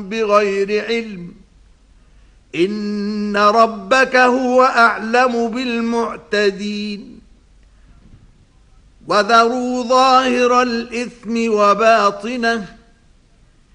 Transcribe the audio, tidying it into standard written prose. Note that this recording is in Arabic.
بغير علم إن ربك هو أعلم بالمعتدين وذروا ظاهر الإثم وباطنه